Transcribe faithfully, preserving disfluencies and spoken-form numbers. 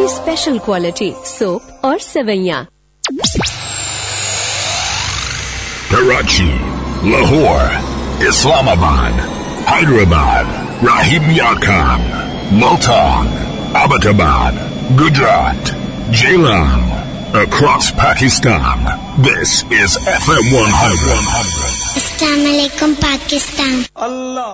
Special quality soap और सवैया। Karachi, Lahore, Islamabad, Hyderabad, Rahim Yar Khan, Multan, Abbottabad, Gujarat, Jailam, across Pakistan. This is F M one hundred. Assalamu alaikum, Pakistan. Allah.